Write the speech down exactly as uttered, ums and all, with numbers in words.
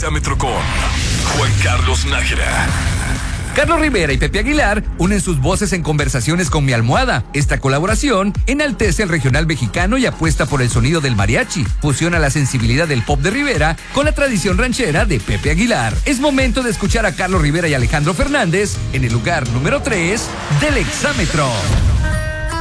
exámetro con Juan Carlos Nájera. Carlos Rivera y Pepe Aguilar unen sus voces en Conversaciones con mi almohada. Esta colaboración enaltece el regional mexicano y apuesta por el sonido del mariachi. Fusiona la sensibilidad del pop de Rivera con la tradición ranchera de Pepe Aguilar. Es momento de escuchar a Carlos Rivera y Alejandro Fernández en el lugar número tres del exámetro.